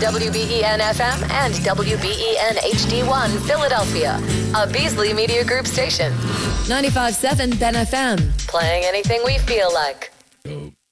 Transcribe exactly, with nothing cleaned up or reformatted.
W B E N F M and W B E N H D one Philadelphia, a Beasley Media Group station. ninety-five point seven Ben F M. Playing anything we feel like.